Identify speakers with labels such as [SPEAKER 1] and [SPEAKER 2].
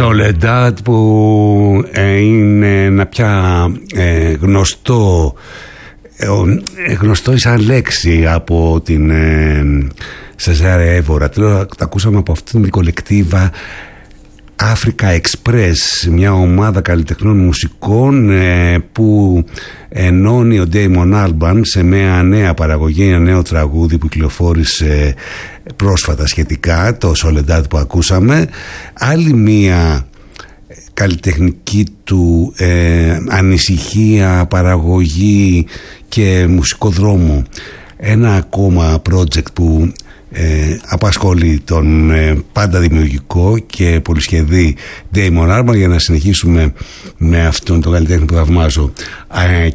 [SPEAKER 1] Soledad, που είναι ένα πια γνωστό σαν λέξη από την Σεζάρε Εύωρα. Το ακούσαμε από αυτήν την κολεκτίβα Africa Express, μια ομάδα καλλιτεχνών μουσικών που ενώνει ο Damon Albarn σε μια νέα παραγωγή, ένα νέο τραγούδι που κυκλοφόρησε πρόσφατα σχετικά, το Soledad που ακούσαμε. Άλλη μια καλλιτεχνική του ανησυχία, παραγωγή και μουσικό δρόμο. Ένα ακόμα project που απασχολεί τον πάντα δημιουργικό και πολυσχεδή Damon Albarn, για να συνεχίσουμε με αυτόν τον καλλιτέχνη που θαυμάζω